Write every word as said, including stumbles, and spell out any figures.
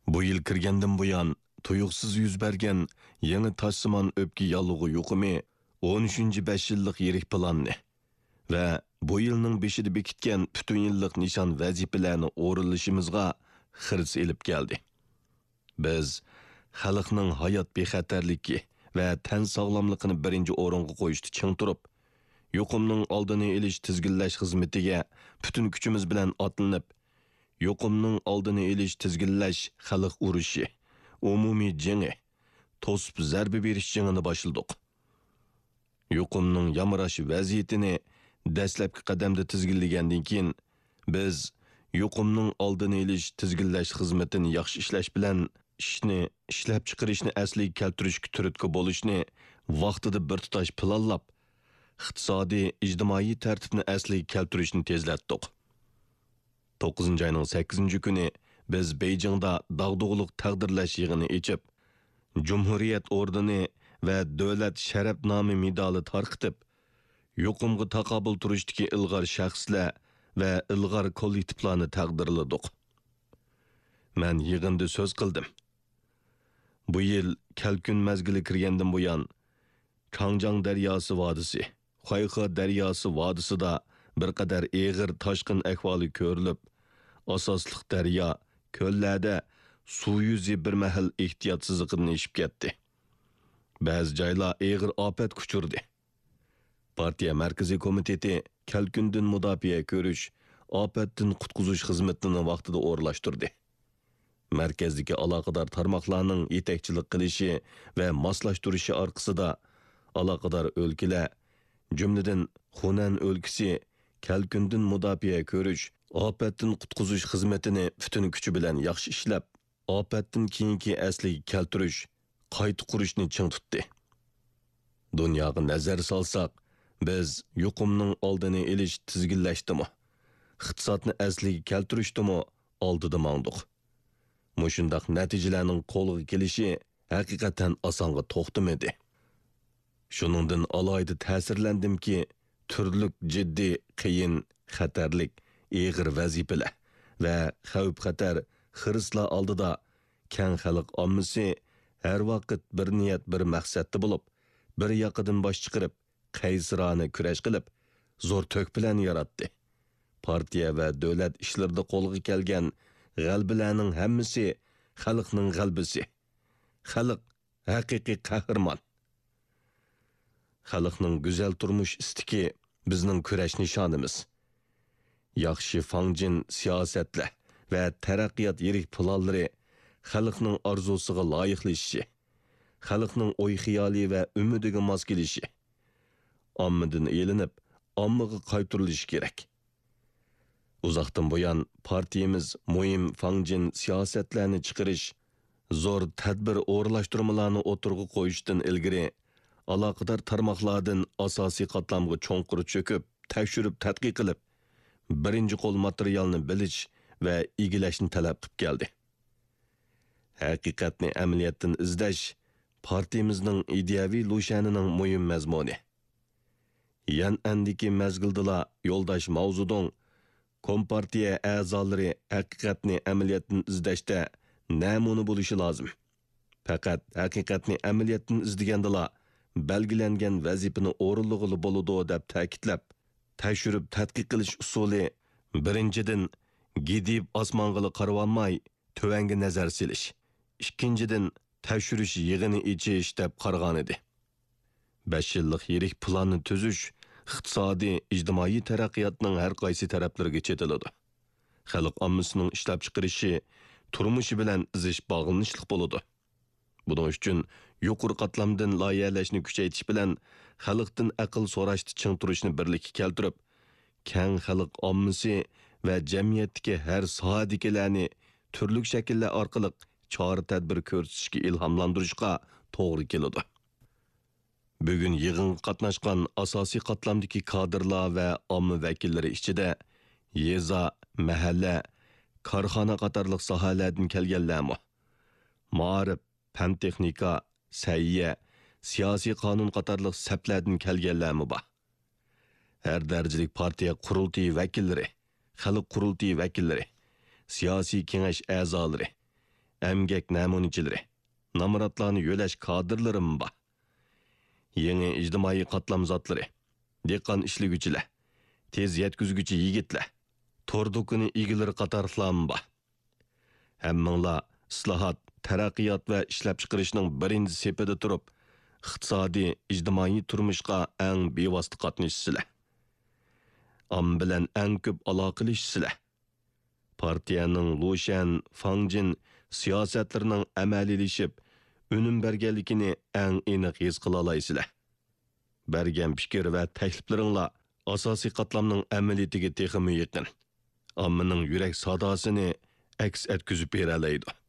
Bu yil kirgandan buyon tuyuqsiz yuz bergan yangi toshsimon o'pka yolg'u yuqumi o'n uchinchi besh yillik yirik planni va bu yilning beshida bekitgan butun yillik nishon vazifalarni o'rinlashimizga xirs elib keldi. Biz xalqning hayot bexatarligi va tan sog'lomligini birinchi o'ringa qo'yishda ching turib, yuqumning oldini olish tizginlash xizmatiga butun kuchimiz bilan otlanib, yuqumning oldini olish tizginlash xalq urushi, umumiy jangi, to'sib zarba berish jangini boshladik. Yuqumning yamrash vaziyatini dastlabki qadamda tizginlagandan keyin biz yuqumning oldini olish tizginlash xizmatini yaxshi ishlash bilan ishni ishlab chiqarishni asliga keltirishga turtki bo'lishni vaqtida bir tutash planlab, iqtisodiy, ijtimoiy tartibni asliga keltirishni tezlatdik. to'qqizinchi ayning sakkizinchi kuni biz Beijingda dağdug'uluq taqdirlash yig'ini echib, Cumhuriyet ordeni va davlat sharaf nomi medali tarqitib, yuqumga taqobil turishdagi ilg'or shaxslar va ilg'or kollektivlarni taqdirladik. Men yig'inda so'z qildim. Bu yil kalkun mazgili kirgandan buyon Kangjang daryosi vodisi, Xayxa daryosi vodisida bir qadar eg'ir toshqin ahvoli ko'rilib, asosliq daryo, ko'llarda suv yuzi bir mahal ehtiyotsizlikni ishib ketdi. Ba'zi joylar eg'ir ofat kuchurdi. Partiya Markaziy komiteti kalkundan mudofaa ko'rish, ofatdan qutqizish xizmatini vaqtida o'rlashtirdi. Markazdagi aloqador tarmoqlarning yetakchilik qilishi va moslashtirishi orqasida aloqador o'lkalar, jumladan Xunan o'lkasi kalkundan mudofaa ko'rish, ofatdan qutqizish xizmatini butun kuchi bilan yaxshi ishlab, ofatdan keyingi asliga keltirish, qayta qurishni ching tutdi. Dunyoga nazar solsak, biz yuqumning oldini olish tizginlashdimi, iqtisodni asliga keltirishdimi oldida mangduq. Mushundaq natijalarning qo'lga kelishi haqiqatan osonga to'xtamadi. Shuningdan alohida ta'sirlandimki, turlik jiddiy, qiyin, xatarlik, eg'ir vazifalar va xavf-xatar xirislar oldida keng xalq ommasi har vaqt bir niyat, bir maqsadda bo'lib, bir yoqidan bosh chiqarib, qaysirona kurash qilib, zo'r to'k bilan yaratdi. Partiya va davlat ishlarida qo'lga kelgan g'albalarning hammasi xalqning g'albisi. Xalq haqiqiy qahramon. Xalqning go'zal turmush istiki bizning kurash nishonimiz. Yaxshi fangjin siyosatlar va taraqqiyot yirik planlari xalqning orzusiga loyiqlashishi, xalqning o'y-xiyoli va umidiga mos kelishi, ommadan elinib, ommaga qaytarilishi kerak. Uzoqdan buyon partiyamiz muhim fangjin siyosatlarni chiqarish, zo'r tadbir o'rlashtirmalarni o'tirg'i qo'yishdan ilgari aloqador tarmoqlardan asosiy qatlamga cho'nqur cho'kib, tekshirib, tadqiq qilib, birinchi qo'l materialni bilish va egilashni talab qilib keldi. Haqiqatni amaliyotdan izlash partiyamizning ideyaviy lushanining muhim mazmuni. Yan andiki mazgildila yo'ldosh mavzudon Kompartiya a'zolari haqiqatni amaliyotdan izlashda namuna bo'lishi lozim. Faqat haqiqatni amaliyotdan izlagandala belgilangan vazifani o'rinlig'ili bo'ladi deb ta'kidlab, tekshirib tadqiq qilish usuli birinchidan gidib osmong'ili qarab olmay tövanga nazar silish, ikkinchidan tekshirish yig'ini ichish deb qaragan edi. besh yillik yirik planni tuzish iqtisodiy, ijtimoiy taraqqiyotning har qaysi taraflariga chetiladi. Xalq ommasining ishlab chiqarishi, turmushi bilan izish bog'lanishlik bo'ladi. Buning uchun yuqori qatlamdan loyihalashni kuchaytirish bilan xalqdan aql so'rashni ching turishni birlikka keltirib, keng xalq ommasi va jamiyatdagi har sohadagilarni turli shakllar orqali chora tadbir ko'rsatishga ilhomlantirishga to'g'ri keladi. Bugun yig'inga qatnashgan asosiy qatlamdagi kadrlar va omma vakillari ichida yeza, mahalla, korxona qatorliq sohalardan kelganlarmi, ma'rif, fan texnika, sayya, siyosiy qonun qatorliq saplardan kelganlarmi bor. Har darajalik partiya qurultiyi vakillari, xalq qurultiyi vakillari, siyosiy kengash a'zolari, emgek namunichileri, namratlarını yöleş kadırlarım ba. Yeni ictimai katlam zatları, dekan işligüçüler, tez yetküzgücü yigitler, tordukunu ilgileri katarılan ba. Hemminla islahat, terakkiyat ve işlep çıkarışının birinci sepede turup, iqtisadi, ictimai turmuşqa en bevastı qatnışsizlar. Am bilen en köp alaqılışsizlar. Partiyanın Lushan, Fangjin siyasetlerinin əməliləşib, önüm bergenlikini en eniq his qılalaysizlar. Bergen fikir ve təkliflərinlə asasi qatlamның əməliyyətiga teximi yaqin. Ammaның yürek sadasını əks etküzüp berəlaydı.